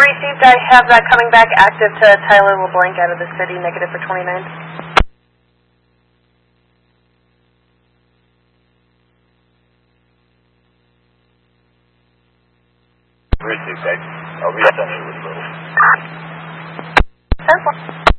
received. I have that coming back active to Tyler LeBlanc out of the city, negative for 29. Received, I'll resend you with a little. 10-4.